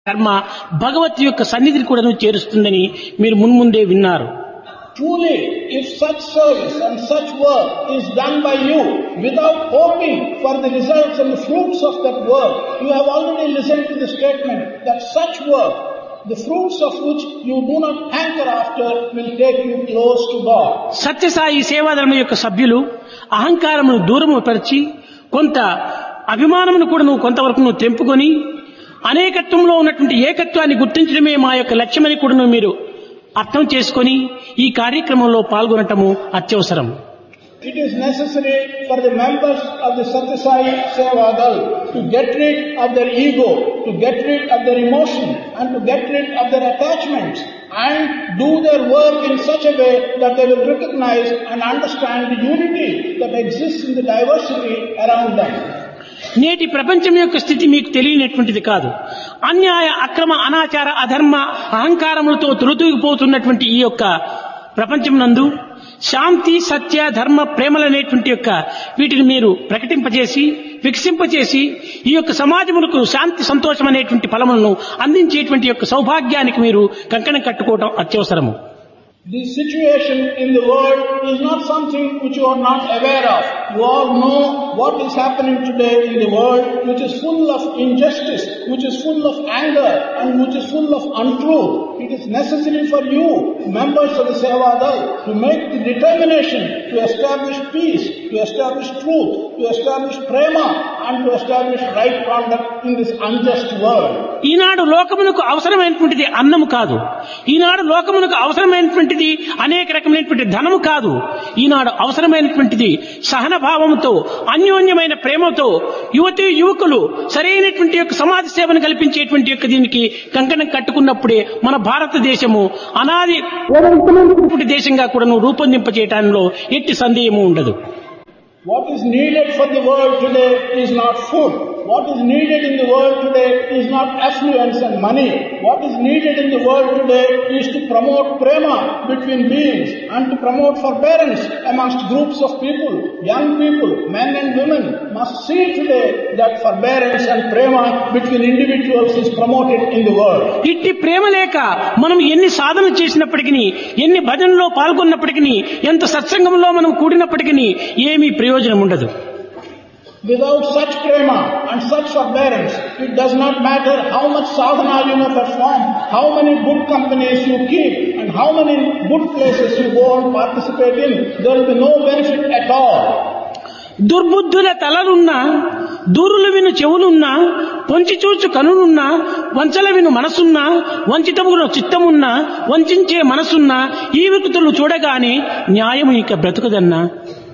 కర్మ భగవత్ యొక్క సన్నిధిని కూడా చేరుస్తుందని మీరు మున్ముందే విన్నారు. Truly, if such service and such work is done by you without hoping for the results and the fruits of that work, you have already listened to the statement that such work, the fruits of which you do not hanker after, will take you close to God. Sathya Sai సేవాదళం యొక్క సభ్యులు అహంకారమును దూరము పరిచి కొంత అభిమానమును కూడా కొంతవరకు తెంపుకొని అనేకత్వంలో ఉన్నటువంటి ఏకత్వాన్ని గుర్తించడమే మా యొక్క లక్ష్యమని కూడా మీరు అర్థం చేసుకొని ఈ కార్యక్రమంలో పాల్గొనటము అత్యవసరం. It is necessary for the members of the Satya Sai Seva Dal to get rid of their ego, to get rid of their emotion, and to get rid of their attachments, and do their work in such a way that they will recognize and understand the unity that exists in the diversity around them. నేటి ప్రపంచం యొక్క స్థితి మీకు తెలియనటువంటిది కాదు. అన్యాయ అక్రమ అనాచార అధర్మ అహంకారములతో తులుతూగిపోతున్నటువంటి ఈ యొక్క ప్రపంచం నందు శాంతి సత్య ధర్మ ప్రేమలనేటువంటి యొక్క వీటిని మీరు ప్రకటింపజేసి వికసింపజేసి ఈ యొక్క సమాజములకు శాంతి సంతోషం అనేటువంటి ఫలములను అందించేటువంటి యొక్క సౌభాగ్యానికి మీరు కంకణం కట్టుకోవడం అత్యవసరము. The situation in the world is not something which you are not aware of. You all know what is happening today in the world, which is full of injustice, which is full of anger, and which is full of untruth. It is necessary for you, members of the Seva Dal, to make the determination to establish peace, to establish truth, to establish prema, and to establish right conduct in this unjust world. ఈనాడు లోకమునకు అవసరమైనటువంటిది అన్నము కాదు. ఈనాడు లోకమునకు అవసరమైనటువంటిది అనేక రకమైనటువంటి ధనము కాదు. ఈనాడు అవసరమైనటువంటిది సహన భావముతో అన్యోన్యమైన ప్రేమతో యువతీ యువకులు సరైనటువంటి యొక్క సమాజ సేవను కల్పించేటువంటి యొక్క దీనికి కంకణం కట్టుకున్నప్పుడే మన భారతదేశము అనాది దేశంగా కూడా రూపొందింపచేయటంలో ఎట్టి సందేహము ఉండదు. What is needed for the world today is not food. What is needed in the world today is not affluence and money. What is needed in the world today is to promote prema between beings and to promote forbearance amongst groups of people. Young people, men and women must see today that forbearance and prema between individuals is promoted in the world. ఇట్టి ప్రేమ లేక మనం ఎన్ని సాధన చేసినప్పటికీ ఎన్ని భజనలో పాల్గొన్నప్పటికీ ఎంత సత్సంగంలో మనం కూడినప్పటికీ ఏమీ ప్రయోజనం ఉండదు. Without such prema and such forbearance, it does not matter how much sadhana you may perform, how many good companies you keep, and how many good places you go and participate in. There will be no benefit at all. దుర్బుద్ధుల తలలున్నా దూరులు విను చెవులున్నా పొంచి చూచు కనులున్నా వంచల విను మనసున్నా వంచితమున చిత్తమున్నా వంచే మనసున్నా ఈ వికృతులు చూడగానే న్యాయము ఇక బ్రతుకుదన్నా.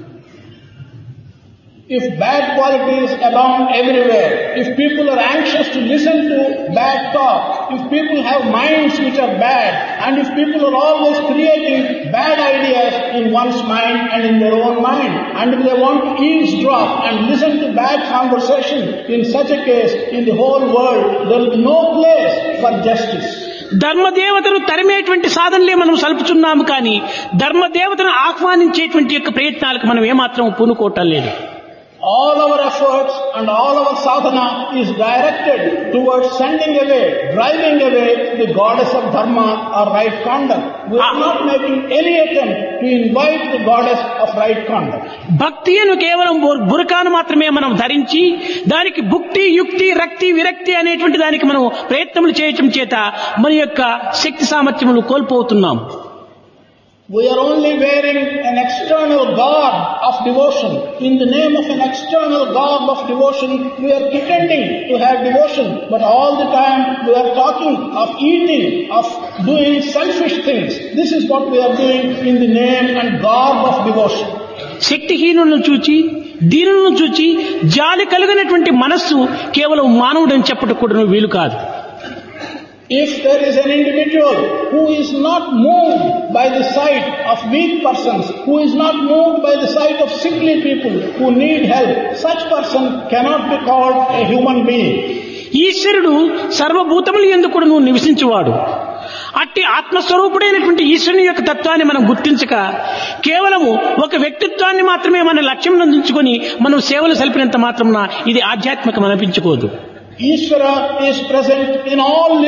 If bad qualities abound everywhere, if people are anxious to listen to bad talk, if people have minds which are bad, and if people are always creating bad ideas in one's mind and in their own mind, and if they want to eavesdrop and listen to bad conversation, in such a case, in the whole world, there will be no place for justice. ధర్మదేవతను తరిమేటువంటి సాధనలే మనం సల్పుచున్నాము కానీ ధర్మదేవతను ఆహ్వానించేటువంటి యొక్క ప్రయత్నాలకు మనం ఏమాత్రం పూనుకోవటం లేదు. All our efforts and all our sadhana is directed towards sending away, driving away the goddess of dharma or right conduct. We are not making any attempt to invite the goddess of right conduct. భక్తి అను కేవలం బురకాను మాత్రమే మనం ధరించి దానికి భుక్తి యుక్తి రక్తి విరక్తి అనేటువంటి దానికి మనం ప్రయత్నములు చేయటం చేత మన యొక్క శక్తి సామర్థ్యములు కోల్పోతున్నాం. We are only wearing an external garb of devotion. In the name of an external garb of devotion, we are pretending to have devotion, but all the time we are talking of eating, of doing selfish things. This is what we are doing in the name and garb of devotion. శక్తిహీనులను చూచి దీనులను చూచి జాలి కలిగినటువంటి మనస్సు కేవలం మానవుడని చెప్పడం కూడా వీలు కాదు. If there is an individual who is not moved by the sight of weak persons, who is not moved by the sight of sickly people who need help, such person cannot be called a human being. ఈశ్వరుడు సర్వభూతముల యందు కూడా నివసించువాడు. అట్టి ఆత్మస్వరూపుడైనటువంటి ఈశ్వరుని యొక్క తత్వాన్ని మనం గుర్తించక కేవలము ఒక వ్యక్తిత్వాన్ని మాత్రమే మన లక్ష్యం అందించుకొని మనం సేవలు సల్పినంత మాత్రమున ఇది ఆధ్యాత్మికం అనిపించుకోదు. Ishvara is present in all